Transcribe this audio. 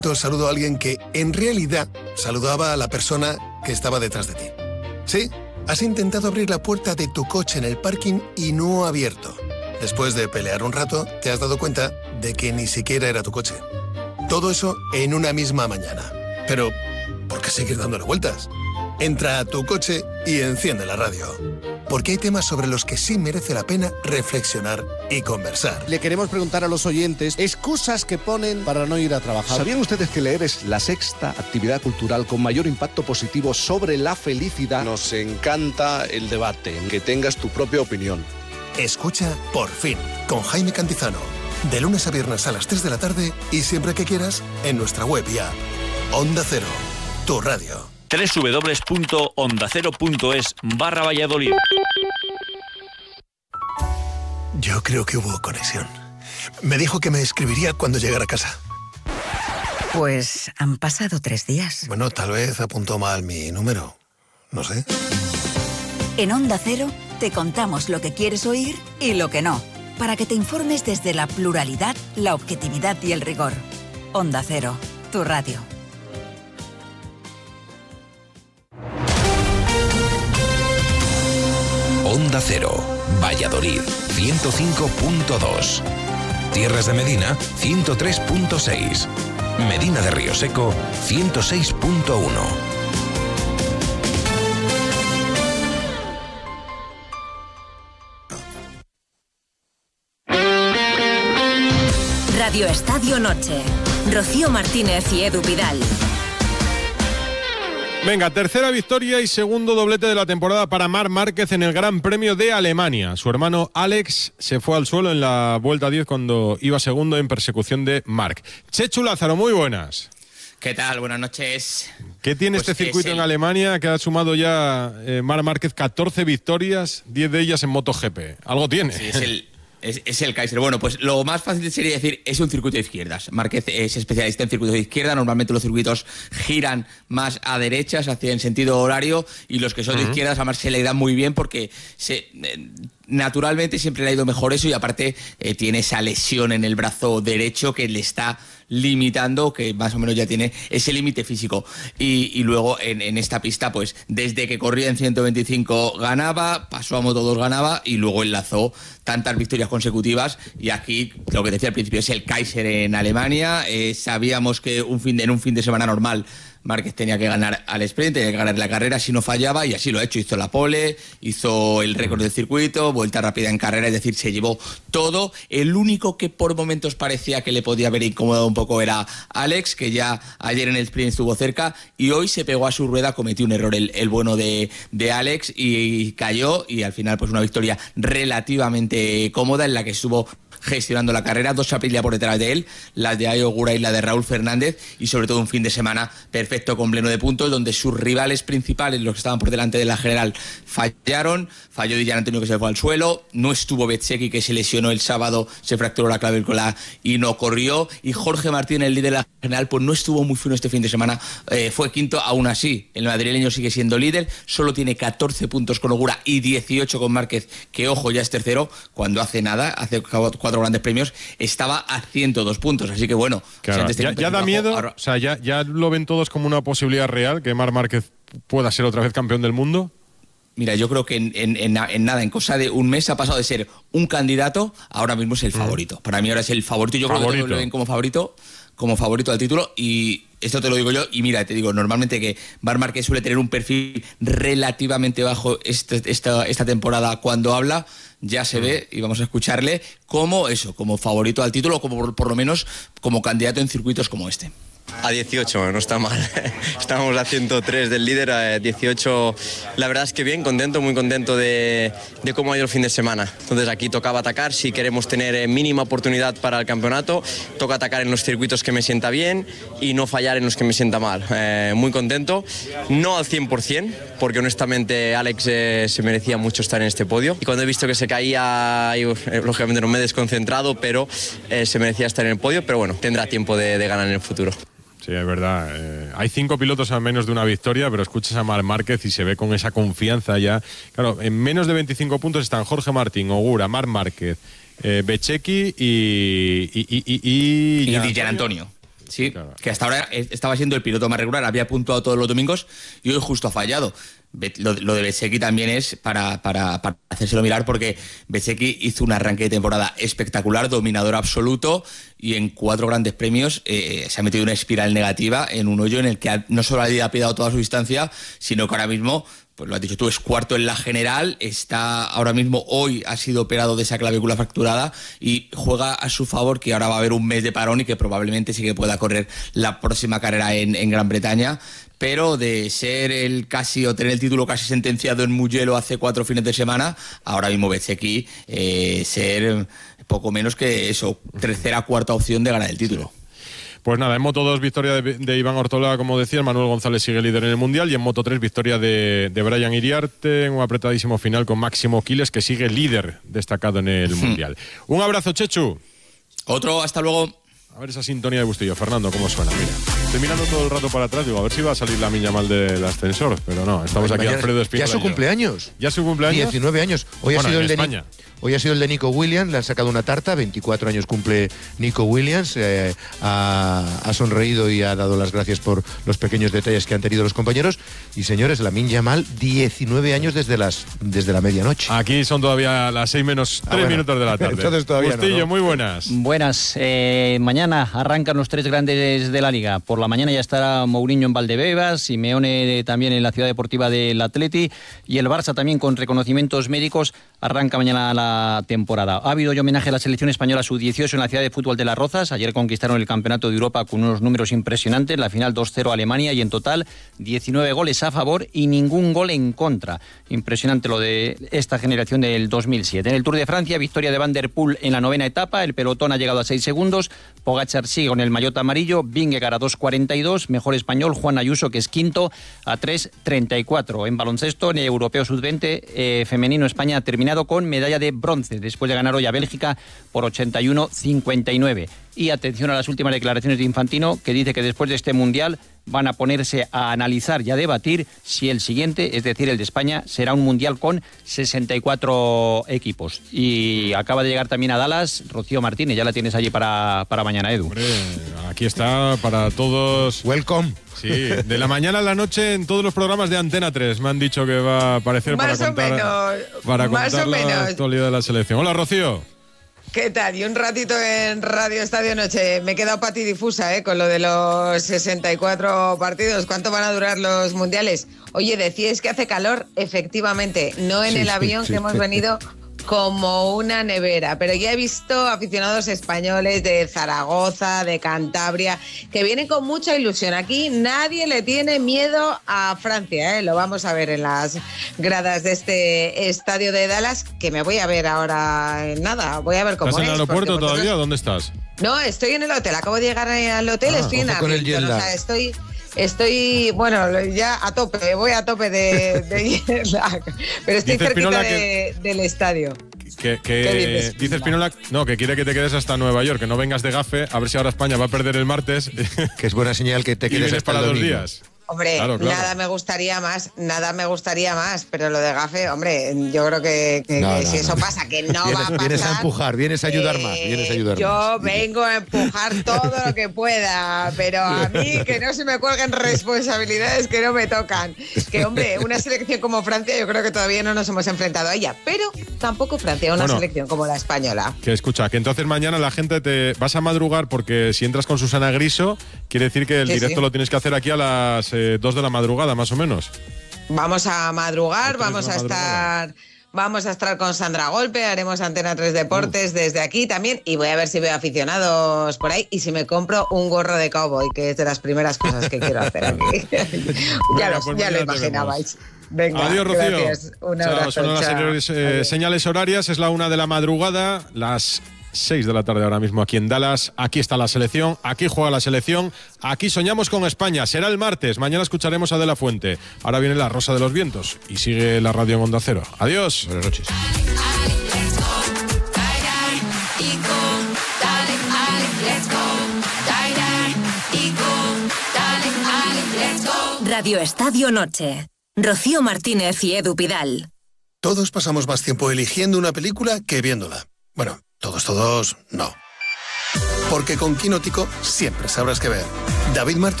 saludo a alguien que, en realidad, saludaba a la persona que estaba detrás de ti. Sí, has intentado abrir la puerta de tu coche en el parking y no ha abierto. Después de pelear un rato, te has dado cuenta de que ni siquiera era tu coche. Todo eso en una misma mañana. Pero, ¿por qué seguir dándole vueltas? Entra a tu coche y enciende la radio. Porque hay temas sobre los que sí merece la pena reflexionar y conversar. Le queremos preguntar a los oyentes excusas que ponen para no ir a trabajar. ¿Sabían ustedes que leer es la sexta actividad cultural con mayor impacto positivo sobre la felicidad? Nos encanta el debate, que tengas tu propia opinión. Escucha Por Fin, con Jaime Cantizano. De lunes a viernes a las 3 de la tarde y siempre que quieras en nuestra web y app. Onda Cero, tu radio. www.ondacero.es/Valladolid. Yo creo que hubo conexión. Me dijo que me escribiría cuando llegara a casa. Pues han pasado 3 días. Bueno, tal vez apuntó mal mi número. No sé. En Onda Cero te contamos lo que quieres oír y lo que no, para que te informes desde la pluralidad, la objetividad y el rigor. Onda Cero, tu radio. Onda Cero, Valladolid, 105.2. Tierras de Medina, 103.6. Medina de Río Seco, 106.1. Radio Estadio Noche. Rocío Martínez y Edu Vidal. Venga, tercera victoria y segundo doblete de la temporada para Marc Márquez en el Gran Premio de Alemania. Su hermano Alex se fue al suelo en la vuelta 10 cuando iba segundo en persecución de Marc. Chechu Lázaro, muy buenas. ¿Qué tal? Buenas noches. ¿Qué tiene Pues este circuito en Alemania que ha sumado ya Marc Márquez 14 victorias, 10 de ellas en MotoGP? Algo tiene. Sí, es el Kaiser. Bueno, pues lo más fácil sería decir, es un circuito de izquierdas. Márquez es especialista en circuitos de izquierda. Normalmente los circuitos giran más a derechas, hacia en sentido horario, y los que son de izquierdas a Marc se le dan muy bien porque naturalmente siempre le ha ido mejor eso, y aparte tiene esa lesión en el brazo derecho que le está limitando, que más o menos ya tiene ese límite físico. Y luego en esta pista, pues desde que corría en 125 ganaba, pasó a Moto2 ganaba, y luego enlazó tantas victorias consecutivas. Y aquí, lo que decía al principio, es el Kaiser en Alemania. Sabíamos que en un fin de semana normal Márquez tenía que ganar al sprint, tenía que ganar la carrera si no fallaba, y así lo ha hecho. Hizo la pole, hizo el récord del circuito, vuelta rápida en carrera, es decir, se llevó todo. El único que por momentos parecía que le podía haber incomodado un poco era Alex, que ya ayer en el sprint estuvo cerca, y hoy se pegó a su rueda, cometió un error el bueno de Alex y cayó, y al final pues una victoria relativamente cómoda en la que estuvo gestionando la carrera, 2 Aprilia por detrás de él, la de Ayo Ogura y la de Raúl Fernández, y sobre todo un fin de semana perfecto con pleno de puntos, donde sus rivales principales, los que estaban por delante de la general, falló Di Gianantonio, que se fue al suelo, no estuvo Bezzecchi, que se lesionó el sábado, se fracturó la clavícula y no corrió, y Jorge Martín, el líder de la general, pues no estuvo muy fino este fin de semana, fue quinto. Aún así, el madrileño sigue siendo líder, solo tiene 14 puntos con Ogura y 18 con Márquez, que ojo, ya es tercero, cuando hace nada, hace 4 grandes premios, estaba a 102 puntos, así que bueno. Claro, o sea, ya da miedo, ahora, o sea, ya lo ven todos como una posibilidad real, que Marc Márquez pueda ser otra vez campeón del mundo. Mira, yo creo que en nada, en cosa de un mes ha pasado de ser un candidato, ahora mismo es el favorito. Para mí ahora es el favorito, yo creo que todos lo ven como favorito al título, y esto te lo digo yo, y mira, te digo, normalmente que Marc Márquez suele tener un perfil relativamente bajo esta temporada cuando habla, ya se ve, y vamos a escucharle como favorito al título, como por lo menos como candidato en circuitos como este. A 18, no está mal. Estamos a 103 del líder, a 18. La verdad es que bien, muy contento de cómo ha ido el fin de semana. Entonces aquí tocaba atacar, si queremos tener mínima oportunidad para el campeonato, toca atacar en los circuitos que me sienta bien y no fallar en los que me sienta mal. Muy contento, no al 100%, porque honestamente Alex se merecía mucho estar en este podio. Y cuando he visto que se caía, lógicamente no me he desconcentrado, pero se merecía estar en el podio, pero bueno, tendrá tiempo de ganar en el futuro. Sí, es verdad. Hay 5 pilotos a menos de una victoria, pero escuchas a Marc Márquez y se ve con esa confianza ya. Claro, en menos de 25 puntos están Jorge Martín, Ogura, Marc Márquez, Bezzecchi y Di Gianantonio. Sí, claro. Que hasta ahora estaba siendo el piloto más regular, había puntuado todos los domingos y hoy justo ha fallado. Lo de Bezzecchi también es para hacérselo mirar, porque Bezzecchi hizo un arranque de temporada espectacular, dominador absoluto, y en 4 grandes premios se ha metido una espiral negativa en un hoyo en el que no solo ha pillado toda su distancia, sino que ahora mismo, pues lo has dicho tú, es cuarto en la general, está ahora mismo, hoy ha sido operado de esa clavícula fracturada y juega a su favor que ahora va a haber un mes de parón y que probablemente sí que pueda correr la próxima carrera en Gran Bretaña. Pero de ser o tener el título casi sentenciado en Mugello hace 4 fines de semana, ahora mismo Bezzecchi ser poco menos que eso, tercera, cuarta opción de ganar el título. Pues nada, en Moto 2 victoria de Iván Ortola, como decía, Manuel González sigue líder en el Mundial, y en Moto 3 victoria de Brian Iriarte en un apretadísimo final con Máximo Quiles, que sigue líder destacado en el Mundial. Un abrazo, Chechu. Otro, hasta luego. A ver esa sintonía de Bustillo. Fernando, ¿cómo suena? Mira, estoy mirando todo el rato para atrás, digo, a ver si va a salir la miña mal del ascensor, pero no, estamos aquí Alfredo Espinola. Ya su cumpleaños. ¿Ya su cumpleaños? 19 años. Hoy ha sido el de Hoy ha sido el de Nico Williams, le han sacado una tarta, 24 años cumple Nico Williams, ha sonreído y ha dado las gracias por los pequeños detalles que han tenido los compañeros. Y señores, Lamine Yamal, 19 años desde la medianoche. Aquí son todavía las 6 menos 3 minutos de la tarde. Entonces todavía Bustillo, no. Muy buenas. Buenas. Mañana arrancan los 3 grandes de la Liga. Por la mañana ya estará Mourinho en Valdebebas, Simeone también en la Ciudad Deportiva del Atleti, y el Barça también con reconocimientos médicos arranca mañana la temporada. Ha habido hoy homenaje a la selección española sub-18 en la ciudad de fútbol de Las Rozas. Ayer conquistaron el Campeonato de Europa con unos números impresionantes. La final 2-0 a Alemania, y en total 19 goles a favor y ningún gol en contra. Impresionante lo de esta generación del 2007. En el Tour de Francia, victoria de Van der Poel en la 9ª etapa. El pelotón ha llegado a 6 segundos. Pogačar sigue con el maillot amarillo. Vingegaard a 2.42. Mejor español Juan Ayuso, que es quinto, a 3.34. En baloncesto, en el Europeo Sub-20 femenino, España ha terminado con medalla de bronce, después de ganar hoy a Bélgica por 81-59. Y atención a las últimas declaraciones de Infantino, que dice que después de este Mundial van a ponerse a analizar y a debatir si el siguiente, es decir, el de España, será un Mundial con 64 equipos. Y acaba de llegar también a Dallas Rocío Martínez, ya la tienes allí para mañana, Edu. Hombre, aquí está para todos. Welcome. Sí, de la mañana a la noche en todos los programas de Antena 3. Me han dicho que va a aparecer para contar la actualidad de la selección. Hola, Rocío. ¿Qué tal? Y un ratito en Radio Estadio Noche. Me he quedado patidifusa con lo de los 64 partidos. ¿Cuánto van a durar los mundiales? Oye, decíais que hace calor, efectivamente, no en el avión que hemos venido como una nevera, pero ya he visto aficionados españoles de Zaragoza, de Cantabria, que vienen con mucha ilusión. Aquí nadie le tiene miedo a Francia, lo vamos a ver en las gradas de este estadio de Dallas, que me voy a ver ahora en nada, voy a ver cómo es. ¿Estás en el aeropuerto todavía? ¿Dónde estás? No, estoy en el hotel, acabo de llegar al hotel, estoy en Arlington, o sea, estoy, bueno, ya a tope, voy a tope de jet lag, pero estoy cerquita del estadio. Dice Espinola, no, que quiere que te quedes hasta Nueva York, que no vengas de gafe, a ver si ahora España va a perder el martes. Que es buena señal que te quedes hasta para el 2 domingo. días. Hombre, claro. Nada me gustaría más, pero lo de gafe, hombre, yo creo que si eso pasa, que no va a pasar. Vienes a empujar, vienes a ayudar más, Yo vengo a empujar todo lo que pueda, pero a mí que no se me cuelguen responsabilidades que no me tocan. Que, hombre, una selección como Francia, yo creo que todavía no nos hemos enfrentado a ella, pero tampoco Francia, una selección como la española. Que escucha, que entonces mañana la gente te vas a madrugar, porque si entras con Susana Griso, quiere decir que el directo lo tienes que hacer aquí a las 2 de la madrugada, más o menos. Vamos a madrugar, vamos a estar con Sandra Golpe, haremos Antena 3 Deportes desde aquí también, y voy a ver si veo aficionados por ahí y si me compro un gorro de cowboy, que es de las primeras cosas que quiero hacer aquí. ya lo imaginabais. Venga, adiós, Rocío. Gracias. Un abrazo. Son las señales horarias, es la 1 de la madrugada, las 6 de la tarde ahora mismo aquí en Dallas. Aquí está la selección, aquí juega la selección, aquí soñamos con España. Será el martes, mañana escucharemos a De La Fuente. Ahora viene La Rosa de los Vientos y sigue la radio en Onda Cero. Adiós. Buenas noches. Radio Estadio Noche. Rocío Martínez y Edu Pidal. Todos pasamos más tiempo eligiendo una película que viéndola. Bueno, todos, no. Porque con Quinótico siempre sabrás qué ver. David Martín.